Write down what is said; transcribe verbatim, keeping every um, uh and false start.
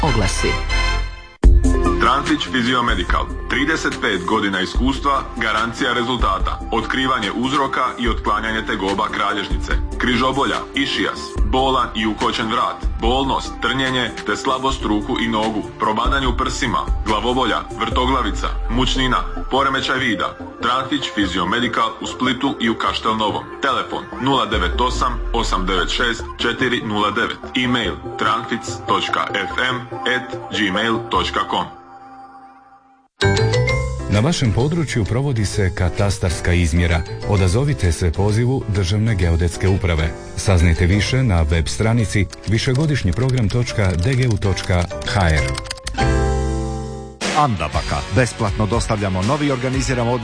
Oglasi. Tranfić Fiziomedical. trideset pet godina iskustva, garancija rezultata. Otkrivanje uzroka i otklanjanje tegoba kralježnice, križobolja, išijas, bolan i ukočen vrat, bolnost, trnjenje te slabost ruku i nogu, probadanje u prsima, glavobolja, vrtoglavica, mučnina, poremećaj vida. Tranfić Fiziomedical u Splitu i u Kaštel Novom. Telefon nula devet osam osam devet šest četiri nula devet. E-mail tranfic točka f m at gmail točka com. Na vašem području provodi se katastarska izmjera. Odazovite se pozivu Državne geodetske uprave. Saznajte više na web stranici višegodišnji program točka d g u točka h r. Andabaka. Besplatno dostavljamo novi, organiziramo